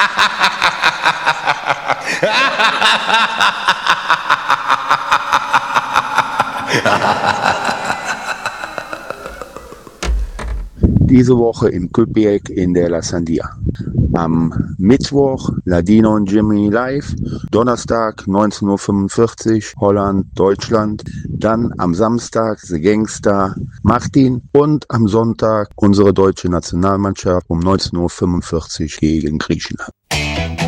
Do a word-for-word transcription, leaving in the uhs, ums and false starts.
Diese Woche in Köpenick in der La Sandia. Am Mittwoch Ladino und Jimmy live, Donnerstag neunzehn Uhr fünfundvierzig Holland, Deutschland, dann am Samstag The Gangster Martin und am Sonntag unsere deutsche Nationalmannschaft um neunzehn Uhr fünfundvierzig gegen Griechenland.